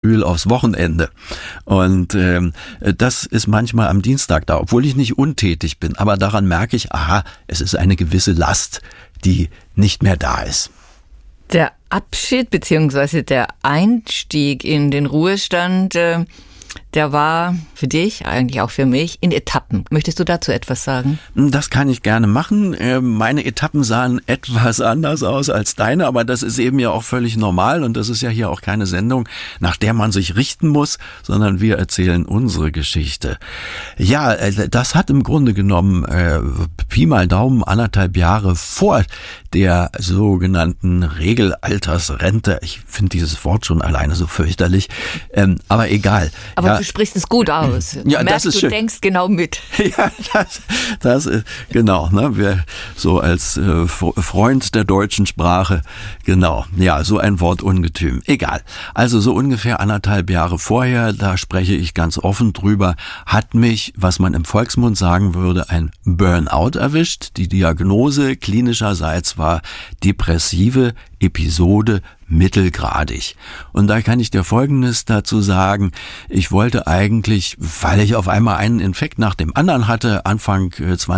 Gefühl aufs Wochenende. Und das ist manchmal am Dienstag da, obwohl ich nicht untätig bin. Aber daran merke ich, aha, es ist eine gewisse Last, die nicht mehr da ist. Der Abschied bzw. der Einstieg in den Ruhestand, der war für dich, eigentlich auch für mich, in Etappen. Möchtest du dazu etwas sagen? Das kann ich gerne machen. Meine Etappen sahen etwas anders aus als deine, aber das ist eben ja auch völlig normal und das ist ja hier auch keine Sendung, nach der man sich richten muss, sondern wir erzählen unsere Geschichte. Ja, das hat im Grunde genommen Pi mal Daumen 1,5 Jahre vor der sogenannten Regelaltersrente. Ich finde dieses Wort schon alleine so fürchterlich, aber egal. Aber ja, du sprichst es gut aus. Ja, du merkst, das ist du schön. denkst genau mit. Ja, das ist, genau, ne, wir so als Freund der deutschen Sprache, genau, ja, so ein Wortungetüm. Egal. Also so ungefähr 1,5 Jahre vorher, da spreche ich ganz offen drüber, hat mich, was man im Volksmund sagen würde, ein Burnout erwischt. Die Diagnose klinischerseits war depressive Episode mittelgradig. Und da kann ich dir Folgendes dazu sagen. Ich wollte eigentlich, weil ich auf einmal einen Infekt nach dem anderen hatte, Anfang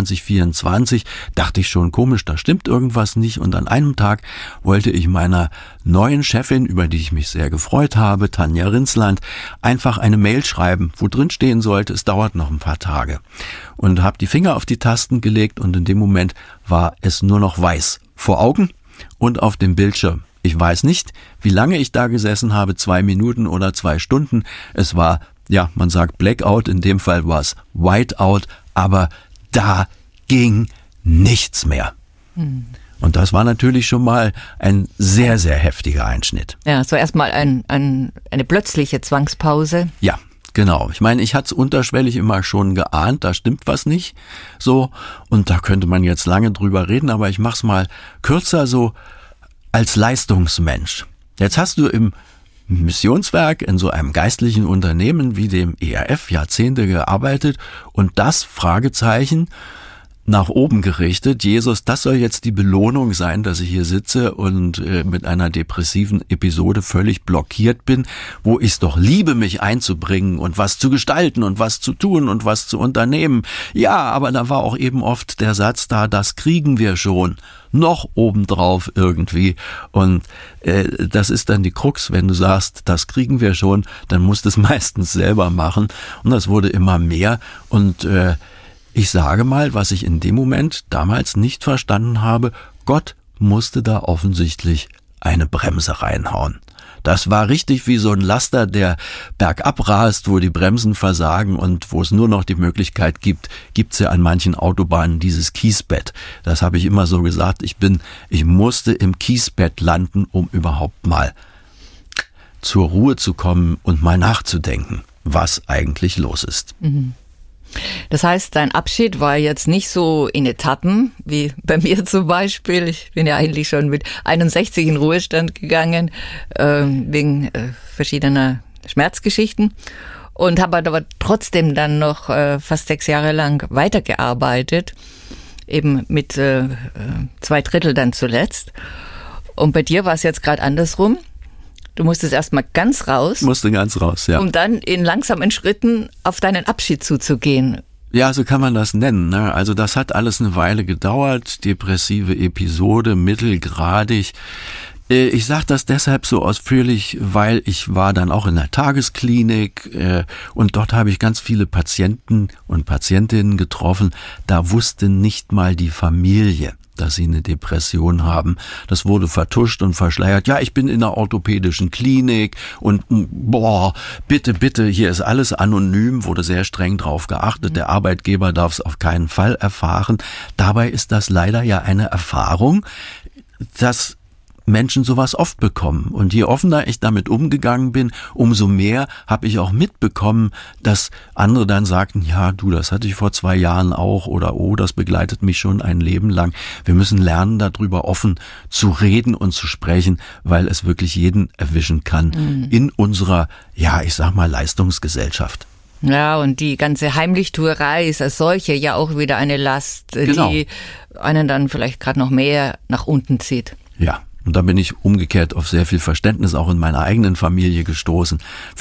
2024, dachte ich schon, komisch, da stimmt irgendwas nicht. Und an einem Tag wollte ich meiner neuen Chefin, über die ich mich sehr gefreut habe, Tanja Rinsland, einfach eine Mail schreiben, wo drin stehen sollte, es dauert noch ein paar Tage. Und habe die Finger auf die Tasten gelegt und in dem Moment war es nur noch weiß vor Augen und auf dem Bildschirm. Ich weiß nicht, wie lange ich da gesessen habe, 2 Minuten oder 2 Stunden. Es war, ja, man sagt Blackout, in dem Fall war es Whiteout, aber da ging nichts mehr. Und das war natürlich schon mal ein sehr, sehr heftiger Einschnitt. Ja, so erstmal eine plötzliche Zwangspause. Ja, genau. Ich meine, ich hatte es unterschwellig immer schon geahnt, da stimmt was nicht so. Und da könnte man jetzt lange drüber reden, aber ich mach's mal kürzer so. Als Leistungsmensch. Jetzt hast du im Missionswerk in so einem geistlichen Unternehmen wie dem ERF Jahrzehnte gearbeitet und das Fragezeichen nach oben gerichtet. Jesus, das soll jetzt die Belohnung sein, dass ich hier sitze und mit einer depressiven Episode völlig blockiert bin, wo ich es doch liebe, mich einzubringen und was zu gestalten und was zu tun und was zu unternehmen. Ja, aber da war auch eben oft der Satz da, das kriegen wir schon. Noch obendrauf irgendwie. Und das ist dann die Krux, wenn du sagst, das kriegen wir schon, dann musst du es meistens selber machen. Und das wurde immer mehr. Und ich sage mal, was ich in dem Moment damals nicht verstanden habe, Gott musste da offensichtlich eine Bremse reinhauen. Das war richtig wie so ein Laster, der bergab rast, wo die Bremsen versagen und wo es nur noch die Möglichkeit gibt's ja an manchen Autobahnen dieses Kiesbett. Das habe ich immer so gesagt, ich musste im Kiesbett landen, um überhaupt mal zur Ruhe zu kommen und mal nachzudenken, was eigentlich los ist. Mhm. Das heißt, dein Abschied war jetzt nicht so in Etappen, wie bei mir zum Beispiel. Ich bin ja eigentlich schon mit 61 in Ruhestand gegangen, wegen verschiedener Schmerzgeschichten. Und habe aber trotzdem dann noch fast 6 Jahre lang weitergearbeitet, eben mit 2/3 dann zuletzt. Und bei dir war es jetzt gerade andersrum. Du musstest erstmal ganz raus. Musste ganz raus, ja. Um dann in langsamen Schritten auf deinen Abschied zuzugehen. Ja, so kann man das nennen, ne? Also das hat alles eine Weile gedauert. Depressive Episode, mittelgradig. Ich sage das deshalb so ausführlich, weil ich war dann auch in der Tagesklinik und dort habe ich ganz viele Patienten und Patientinnen getroffen. Da wusste nicht mal die Familie, dass sie eine Depression haben. Das wurde vertuscht und verschleiert. Ja, ich bin in einer orthopädischen Klinik und bitte, hier ist alles anonym, wurde sehr streng drauf geachtet. Der Arbeitgeber darf es auf keinen Fall erfahren. Dabei ist das leider ja eine Erfahrung, dass Menschen sowas oft bekommen. Und je offener ich damit umgegangen bin, umso mehr habe ich auch mitbekommen, dass andere dann sagten, ja, du, das hatte ich vor 2 Jahren auch oder das begleitet mich schon ein Leben lang. Wir müssen lernen, darüber offen zu reden und zu sprechen, weil es wirklich jeden erwischen kann in unserer, ja, ich sag mal, Leistungsgesellschaft. Ja, und die ganze Heimlichtuerei ist als solche ja auch wieder eine Last, genau, die einen dann vielleicht gerade noch mehr nach unten zieht. Ja. Und da bin ich umgekehrt auf sehr viel Verständnis auch in meiner eigenen Familie gestoßen.